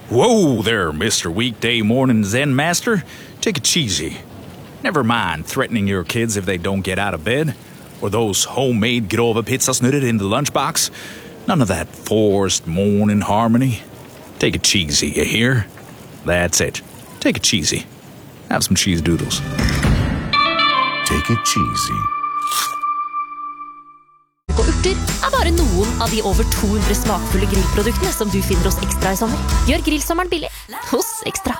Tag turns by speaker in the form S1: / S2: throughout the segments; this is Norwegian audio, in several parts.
S1: Whoa there, Mr. Weekday Morning Zen Master. Take it cheesy. Never mind threatening your kids if they don't get out of bed, or those homemade grove pizzasnurrer in the lunchbox. None of that forced morning harmony. Take it cheesy, you hear? That's it. Take it cheesy. Have some cheese doodles.
S2: Take it cheesy.
S3: Og urter bare noen av de over 200 smakfulle grillproduktene som du finner hos Ekstra i sommer. Gjør grillsommeren billig hos Ekstra.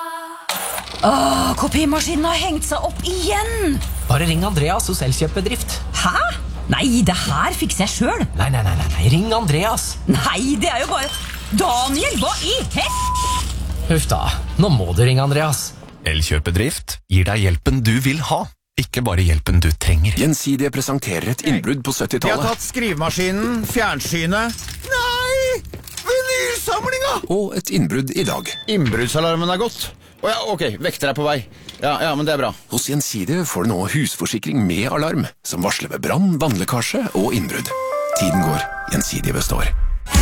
S4: Kopimaskinen har hengt seg opp igjen.
S5: Bare ring Andreas hos Elkjøp-bedrift.
S4: Hæ? Nei, det her fikser jeg selv.
S5: Nei, ring Andreas.
S4: Nei, det er jo bare... Daniel, hva i
S5: Huff da, nå må du ringe Andreas.
S2: Elkjøp-bedrift gir deg hjelpen du vil ha, ikke bare hjelpen du trenger. Gjensidige presenterer et innbrudd på 70-tallet.
S6: De har tatt skrivemaskinen, fjernsynet. Nei! Vinylsamlinga!
S2: Og et innbrudd i dag.
S6: Innbruddsalarmen er gått. Ja, ok, vekter er på vei. Ja, men det er bra.
S2: Hos Gjensidige får du nå husforsikring med alarm, som varsler ved brann, vannlekkasje og innbrudd. Tiden går, Gjensidige består.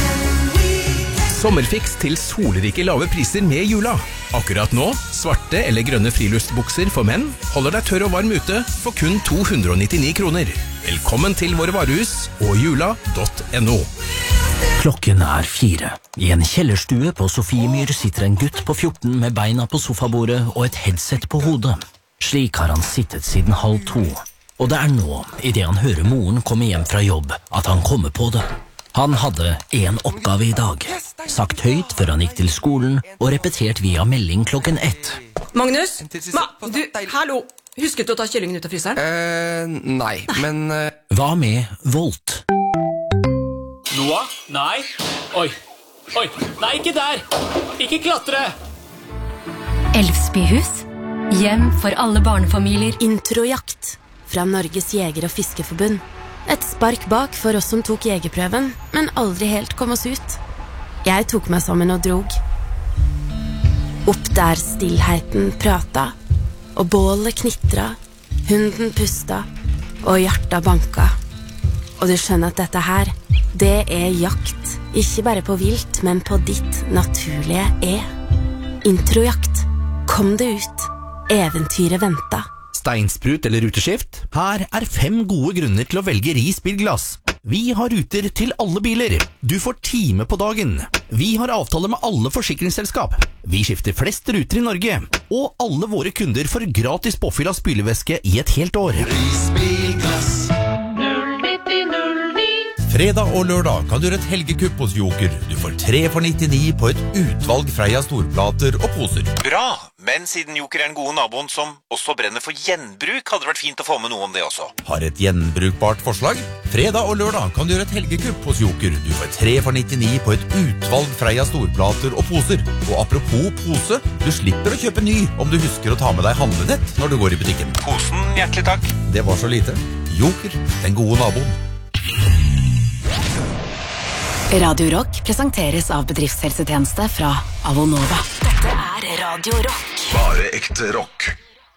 S7: Sommerfiks til solrike lave priser med jula. Akkurat nå, svarte eller grønne friluftsbukser for menn holder deg tørr og varm ute for kun 299 kroner. Velkommen til våre varehus og jula.no.
S8: Klokken er 4. I en kjellerstue på Sofiemyr sitter en gutt på 14 med beina på sofabordet og et headset på hodet. Slik har han sittet siden 1:30. Og det er nå, i det han hører moren komme hjem fra jobb, at han kommer på det. Han hadde en oppgave i dag, sagt høyt før han gikk til skolen og repetert via melding klokken 1.
S4: Magnus? Hallo, husket du å ta kyllingen ut av fryseren?
S5: Nei, men...
S8: Hva med Volt?
S9: Noah? Nei. Oi, nei, ikke der. Ikke klatre.
S3: Elfsbyhus. Hjem for alle barnefamilier. Introjakt fra Norges Jeger- og Fiskeforbund. Et spark bak for oss som tok jegerprøven, men aldri helt kom oss ut. Jeg tok meg sammen og drog. Opp der stillheten prata, og bålet knitra, hunden pusta, og hjertet banka. Og du skjønner at dette her, det er jakt. Ikke bare på vilt, men på ditt naturlige Introjakt. Kom det ut. Eventyret venta.
S7: Steinsprut eller ruteskift? Her er 5 gode grunner til å velge Ris bilglass. Vi har ruter til alle biler. Du får time på dagen. Vi har avtale med alle forsikringsselskap. Vi skifter flest ruter i Norge. Og alle våre kunder får gratis påfyll av spylevæske i et helt år.
S10: Ris bilglass.
S11: Fredag og lørdag kan du gjøre et helgekupp hos Joker. Du får 3 for 99 på et utvalg Freia storplater og poser.
S12: Bra, men siden Joker er den gode naboen som også brenner for gjenbruk, hadde det vært fint å få med noe om det også.
S11: Har et gjenbrukbart forslag? Fredag og lørdag kan du gjøre et helgekupp hos Joker. Du får 3 for 99 på et utvalg Freia storplater og poser. Og apropos pose, du slipper å kjøpe ny om du husker å ta med deg handlenett når du går i butikken.
S12: Posen, hjertelig takk.
S11: Det var så lite. Joker, den gode naboen.
S13: Radio Rock presenteres av bedriftshelsetjeneste fra Avonova.
S3: Dette er Radio Rock.
S2: Bare ekte rock.